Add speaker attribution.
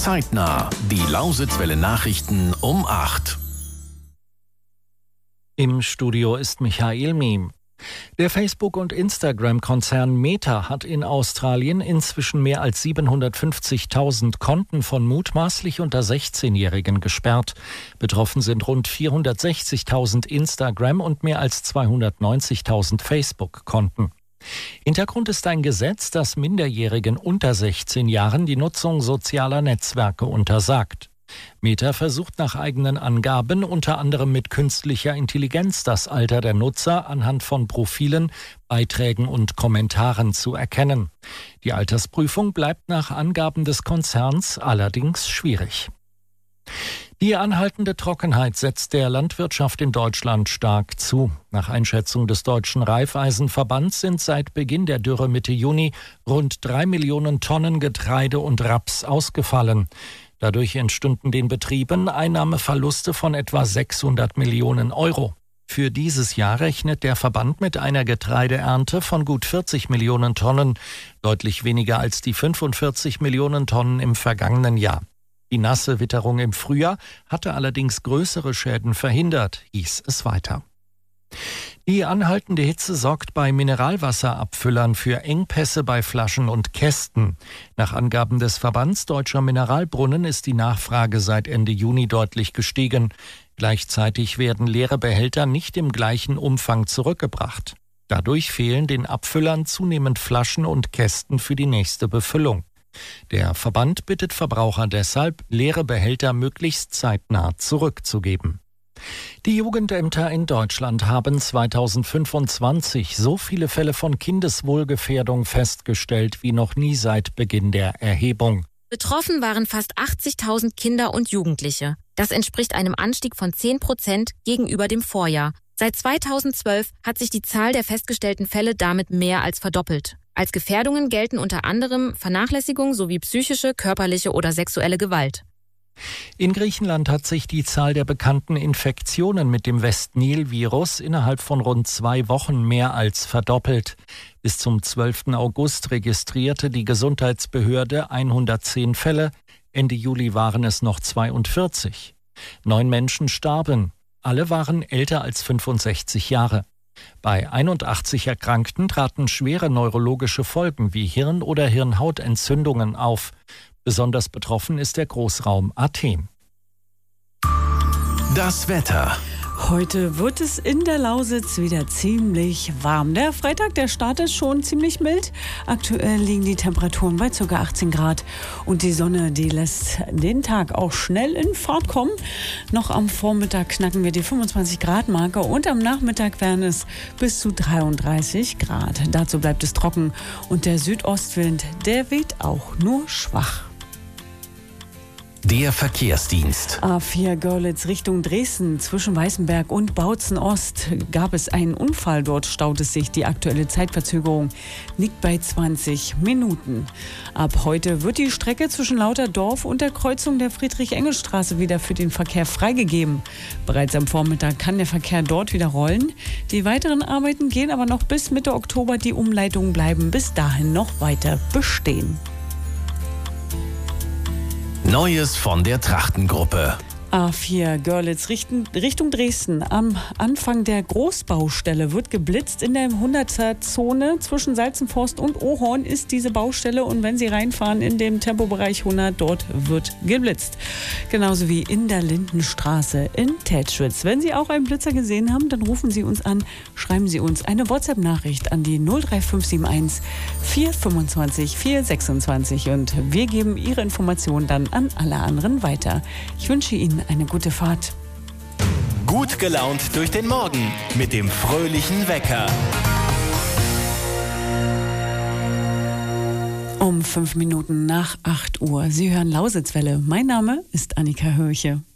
Speaker 1: Zeitnah. Die Lausitzwelle Nachrichten um 8.
Speaker 2: Im Studio ist Michael Miem. Der Facebook- und Instagram-Konzern Meta hat in Australien inzwischen mehr als 750.000 Konten von mutmaßlich unter 16-Jährigen gesperrt. Betroffen sind rund 460.000 Instagram- und mehr als 290.000 Facebook-Konten. Hintergrund ist ein Gesetz, das Minderjährigen unter 16 Jahren die Nutzung sozialer Netzwerke untersagt. Meta versucht nach eigenen Angaben unter anderem mit künstlicher Intelligenz das Alter der Nutzer anhand von Profilen, Beiträgen und Kommentaren zu erkennen. Die Altersprüfung bleibt nach Angaben des Konzerns allerdings schwierig. Die anhaltende Trockenheit setzt der Landwirtschaft in Deutschland stark zu. Nach Einschätzung des Deutschen Raiffeisenverbands sind seit Beginn der Dürre Mitte Juni rund 3 Millionen Tonnen Getreide und Raps ausgefallen. Dadurch entstünden den Betrieben Einnahmeverluste von etwa 600 Millionen Euro. Für dieses Jahr rechnet der Verband mit einer Getreideernte von gut 40 Millionen Tonnen, deutlich weniger als die 45 Millionen Tonnen im vergangenen Jahr. Die nasse Witterung im Frühjahr hatte allerdings größere Schäden verhindert, hieß es weiter. Die anhaltende Hitze sorgt bei Mineralwasserabfüllern für Engpässe bei Flaschen und Kästen. Nach Angaben des Verbands Deutscher Mineralbrunnen ist die Nachfrage seit Ende Juni deutlich gestiegen. Gleichzeitig werden leere Behälter nicht im gleichen Umfang zurückgebracht. Dadurch fehlen den Abfüllern zunehmend Flaschen und Kästen für die nächste Befüllung. Der Verband bittet Verbraucher deshalb, leere Behälter möglichst zeitnah zurückzugeben. Die Jugendämter in Deutschland haben 2025 so viele Fälle von Kindeswohlgefährdung festgestellt wie noch nie seit Beginn der Erhebung.
Speaker 3: Betroffen waren fast 80.000 Kinder und Jugendliche. Das entspricht einem Anstieg von 10% gegenüber dem Vorjahr. Seit 2012 hat sich die Zahl der festgestellten Fälle damit mehr als verdoppelt. Als Gefährdungen gelten unter anderem Vernachlässigung sowie psychische, körperliche oder sexuelle Gewalt.
Speaker 2: In Griechenland hat sich die Zahl der bekannten Infektionen mit dem West-Nil-Virus innerhalb von rund 2 Wochen mehr als verdoppelt. Bis zum 12. August registrierte die Gesundheitsbehörde 110 Fälle. Ende Juli waren es noch 42. 9 Menschen starben. Alle waren älter als 65 Jahre. Bei 81 Erkrankten traten schwere neurologische Folgen wie Hirn- oder Hirnhautentzündungen auf. Besonders betroffen ist der Großraum Athen.
Speaker 1: Das Wetter.
Speaker 4: Heute wird es in der Lausitz wieder ziemlich warm. Der Freitag, der startet schon ziemlich mild. Aktuell liegen die Temperaturen bei ca. 18 Grad. Und die Sonne, die lässt den Tag auch schnell in Fahrt kommen. Noch am Vormittag knacken wir die 25 Grad Marke und am Nachmittag werden es bis zu 33 Grad. Dazu bleibt es trocken und der Südostwind, der weht auch nur schwach.
Speaker 1: Der Verkehrsdienst.
Speaker 4: A4 Görlitz Richtung Dresden. Zwischen Weißenberg und Bautzen Ost gab es einen Unfall. Dort staut es sich. Die aktuelle Zeitverzögerung liegt bei 20 Minuten. Ab heute wird die Strecke zwischen Lauterdorf und der Kreuzung der Friedrich-Engels-Straße wieder für den Verkehr freigegeben. Bereits am Vormittag kann der Verkehr dort wieder rollen. Die weiteren Arbeiten gehen aber noch bis Mitte Oktober. Die Umleitungen bleiben bis dahin noch weiter bestehen.
Speaker 1: Neues von der Trachtengruppe.
Speaker 4: A4 Görlitz Richtung Dresden. Am Anfang der Großbaustelle wird geblitzt. In der 100er-Zone zwischen Salzenforst und Ohorn ist diese Baustelle. Und wenn Sie reinfahren in dem Tempobereich 100, dort wird geblitzt. Genauso wie in der Lindenstraße in Tätschwitz. Wenn Sie auch einen Blitzer gesehen haben, dann rufen Sie uns an. Schreiben Sie uns eine WhatsApp-Nachricht an die 03571 425 426. Und wir geben Ihre Informationen dann an alle anderen weiter. Ich wünsche Ihnen eine gute Fahrt.
Speaker 1: Gut gelaunt durch den Morgen mit dem fröhlichen Wecker.
Speaker 4: Um 5 Minuten nach 8 Uhr. Sie hören Lausitzwelle. Mein Name ist Annika Hörche.